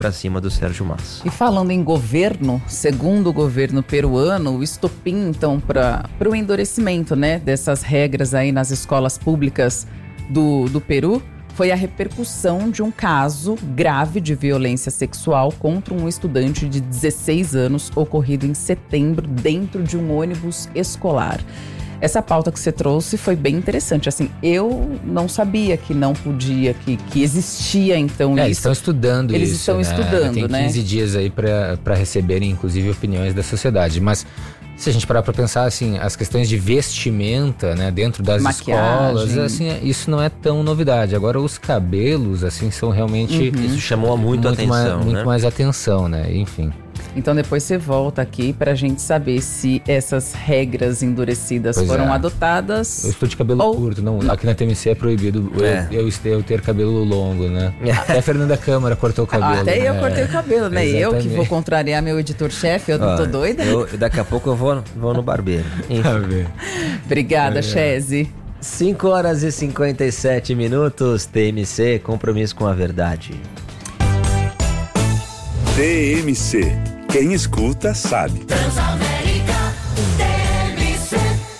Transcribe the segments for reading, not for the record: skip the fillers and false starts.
para cima do Sérgio Mas. E falando em governo, segundo o governo peruano, o estopim, então, para o endurecimento, né, dessas regras aí nas escolas públicas do Peru, foi a repercussão de um caso grave de violência sexual contra um estudante de 16 anos, ocorrido em setembro, dentro de um ônibus escolar. Essa pauta que você trouxe foi bem interessante. Assim, eu não sabia que não podia, que existia então isso. Eles estão estudando Eles isso. estão né? estudando, Tem 15 dias aí para receberem, inclusive, opiniões da sociedade. Mas se a gente parar para pensar, assim, as questões de vestimenta, né, dentro das escolas, assim, isso não é tão novidade. Agora, os cabelos, assim, são realmente... Isso chamou muito atenção, muito mais atenção, né? Enfim. Então depois você volta aqui pra gente saber se essas regras endurecidas foram adotadas. Eu estou de cabelo curto, não, aqui na TMC é proibido eu ter cabelo longo, né? Até a Fernanda Câmara cortou o cabelo. Até eu cortei o cabelo, né? Exatamente. Eu que vou contrariar meu editor-chefe, eu não tô doida? Daqui a pouco eu vou no barbeiro. Obrigada, Chese. 5h57, TMC, compromisso com a verdade. TMC, quem escuta sabe. Transamérica, TMC.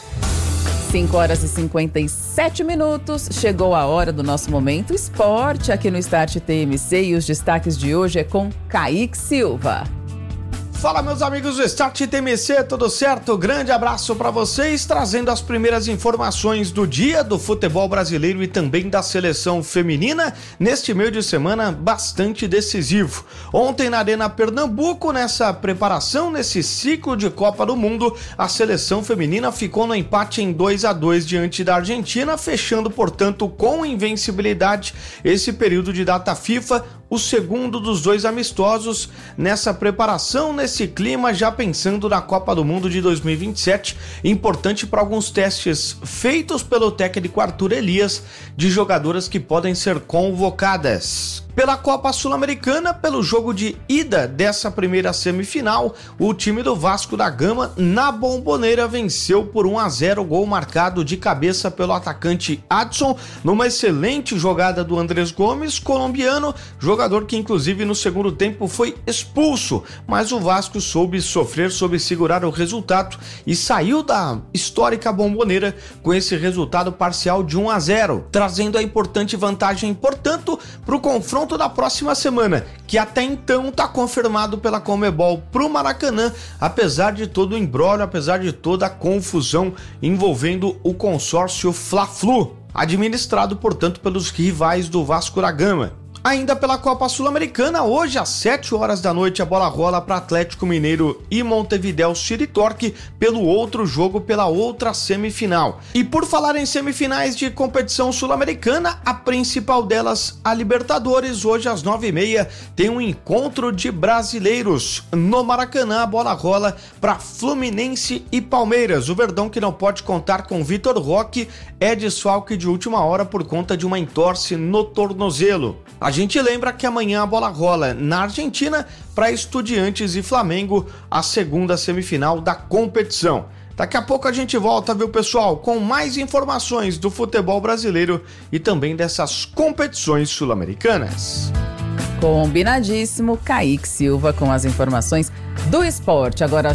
5h57, chegou a hora do nosso Momento Esporte aqui no Start TMC e os destaques de hoje é com Kaique Silva. Fala, meus amigos do Start TMC, tudo certo? Grande abraço para vocês, trazendo as primeiras informações do dia do futebol brasileiro e também da seleção feminina, neste meio de semana bastante decisivo. Ontem na Arena Pernambuco, nessa preparação, nesse ciclo de Copa do Mundo, a seleção feminina ficou no empate em 2-2 diante da Argentina, fechando, portanto, com invencibilidade esse período de data FIFA, o segundo dos dois amistosos nessa preparação, nesse clima, já pensando na Copa do Mundo de 2027, importante para alguns testes feitos pelo técnico Arthur Elias de jogadoras que podem ser convocadas. Pela Copa Sul-Americana, pelo jogo de ida dessa primeira semifinal, o time do Vasco da Gama, na Bombonera, venceu por 1-0, gol marcado de cabeça pelo atacante Adson, numa excelente jogada do Andrés Gomes, colombiano, jogador que inclusive no segundo tempo foi expulso, mas o Vasco soube sofrer, soube segurar o resultado e saiu da histórica Bombonera com esse resultado parcial de 1-0, trazendo a importante vantagem, portanto, para o confronto da próxima semana, que até então está confirmado pela Conmebol para o Maracanã, apesar de todo o imbróglio, apesar de toda a confusão envolvendo o consórcio Fla-Flu, administrado, portanto, pelos rivais do Vasco da Gama. Ainda pela Copa Sul-Americana, hoje às 7h da noite a bola rola para Atlético Mineiro e Montevidéu City Torque pelo outro jogo, pela outra semifinal. E por falar em semifinais de competição sul-americana, a principal delas, a Libertadores, hoje às 9h30 tem um encontro de brasileiros. No Maracanã a bola rola para Fluminense e Palmeiras. O Verdão, que não pode contar com Vitor Roque, é desfalque de última hora por conta de uma entorse no tornozelo. A gente lembra que amanhã a bola rola na Argentina para Estudiantes e Flamengo, a segunda semifinal da competição. Daqui a pouco a gente volta, viu, pessoal, com mais informações do futebol brasileiro e também dessas competições sul-americanas. Combinadíssimo, Kaique Silva com as informações do esporte. Agora às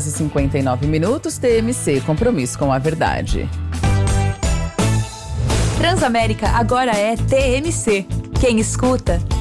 5h59, TMC, compromisso com a verdade. Transamérica agora é TMC. Quem escuta,